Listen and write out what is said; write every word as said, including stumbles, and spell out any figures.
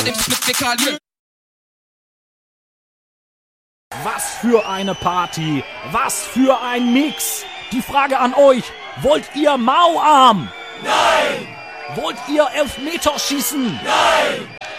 dem Split-Fäkalien. Was für eine Party, was für ein Mix. Die Frage an euch, wollt ihr Mauarm? Nein! Wollt ihr Elfmeterschießen? Nein!